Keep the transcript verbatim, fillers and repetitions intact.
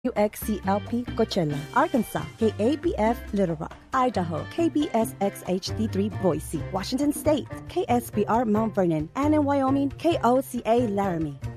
U X C L P Coachella, Arkansas, K A B F Little Rock, Idaho, K B S X H D three Boise, Washington State, K S B R Mount Vernon, and in Wyoming, K O C A Laramie.